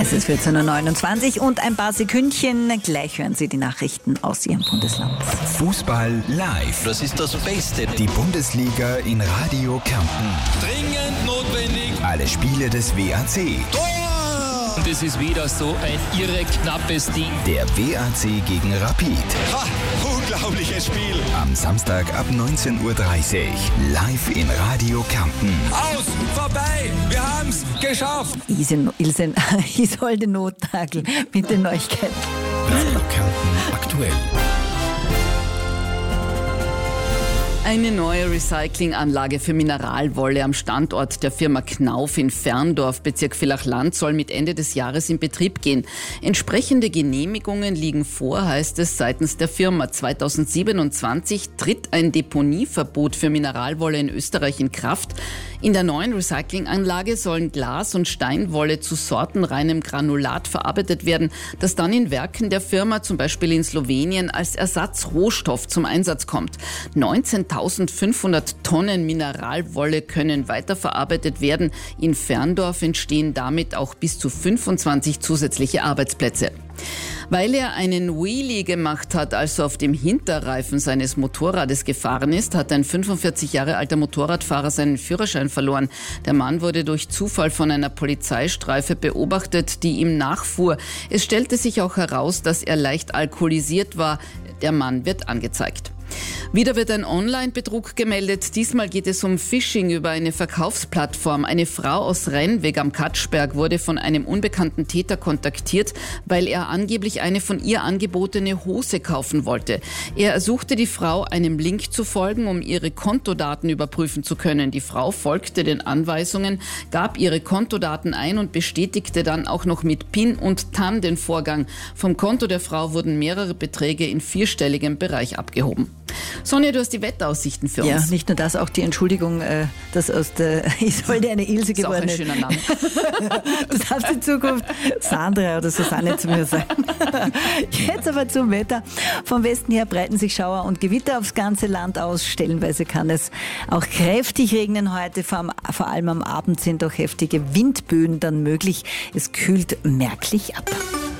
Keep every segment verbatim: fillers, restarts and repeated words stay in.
Es ist vierzehn Uhr neunundzwanzig und ein paar Sekündchen. Gleich hören Sie die Nachrichten aus Ihrem Bundesland. Fußball live. Das ist das Beste. Die Bundesliga in Radio Kärnten. Dringend notwendig. Alle Spiele des W A C. Tor! Und es ist wieder so ein irre knappes Ding. Der W A C gegen Rapid. Ha! Unglaubliches Spiel. Am Samstag ab neunzehn Uhr dreißig. Live in Radio Kärnten. Aus! Vorbei! Wir haben's geschafft! Isen, Ilsen, Isolde Notnagel mit den Neuigkeiten. Radio Kärnten aktuell. Eine neue Recyclinganlage für Mineralwolle am Standort der Firma Knauf in Ferndorf, Bezirk Villach-Land, soll mit Ende des Jahres in Betrieb gehen. Entsprechende Genehmigungen liegen vor, heißt es seitens der Firma. zweitausendsiebenundzwanzig tritt ein Deponieverbot für Mineralwolle in Österreich in Kraft. In der neuen Recyclinganlage sollen Glas- und Steinwolle zu sortenreinem Granulat verarbeitet werden, das dann in Werken der Firma, zum Beispiel in Slowenien, als Ersatzrohstoff zum Einsatz kommt. neunzehntausendfünfhundert Tonnen Mineralwolle können weiterverarbeitet werden. In Ferndorf entstehen damit auch bis zu fünfundzwanzig zusätzliche Arbeitsplätze. Weil er einen Wheelie gemacht hat, also auf dem Hinterreifen seines Motorrades gefahren ist, hat ein fünfundvierzig Jahre alter Motorradfahrer seinen Führerschein verloren. Der Mann wurde durch Zufall von einer Polizeistreife beobachtet, die ihm nachfuhr. Es stellte sich auch heraus, dass er leicht alkoholisiert war. Der Mann wird angezeigt. Wieder wird ein Online-Betrug gemeldet. Diesmal geht es um Phishing über eine Verkaufsplattform. Eine Frau aus Rennweg am Katschberg wurde von einem unbekannten Täter kontaktiert, weil er angeblich eine von ihr angebotene Hose kaufen wollte. Er ersuchte die Frau, einem Link zu folgen, um ihre Kontodaten überprüfen zu können. Die Frau folgte den Anweisungen, gab ihre Kontodaten ein und bestätigte dann auch noch mit PIN und T A N den Vorgang. Vom Konto der Frau wurden mehrere Beträge in vierstelligem Bereich abgehoben. Sonja, du hast die Wetteraussichten für uns. Ja, nicht nur das, auch die Entschuldigung, dass aus der Isolde eine Ilse geworden ist. Ist auch ein schöner Name. Du darfst in Zukunft Sandra oder Susanne zu mir sagen. Jetzt aber zum Wetter. Vom Westen her breiten sich Schauer und Gewitter aufs ganze Land aus. Stellenweise kann es auch kräftig regnen heute. Vor allem am Abend sind auch heftige Windböen dann möglich. Es kühlt merklich ab.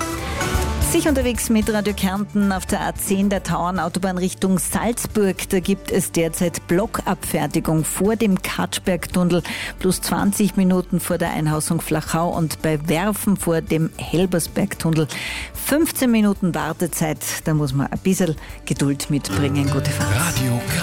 Sich unterwegs mit Radio Kärnten auf der A zehn der Tauernautobahn Richtung Salzburg. Da gibt es derzeit Blockabfertigung vor dem Katschbergtunnel, plus zwanzig Minuten vor der Einhausung Flachau und bei Werfen vor dem Helbersbergtunnel fünfzehn Minuten Wartezeit. Da muss man ein bisschen Geduld mitbringen. Gute Fahrt. Radio